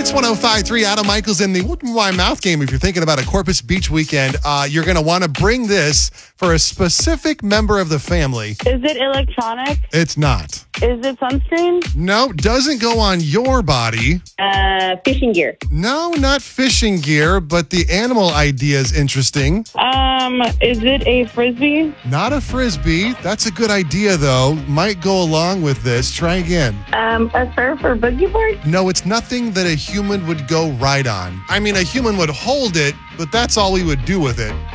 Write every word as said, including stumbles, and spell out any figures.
It's one oh five point three. Adam Michaels in the Why Mouth game. If you're thinking about a Corpus Beach weekend, uh, you're going to want to bring this for a specific member of the family. Is it electronic? It's not. Is it sunscreen? No, doesn't go on your body. Uh, fishing gear. No, not fishing gear, but the animal idea is interesting. Um, is it a frisbee? Not a frisbee. That's a good idea, though. Might go along with this. Try again. Um, a surf or boogie board? No, it's nothing that a human would go ride on. I mean, a human would hold it, but that's all we would do with it.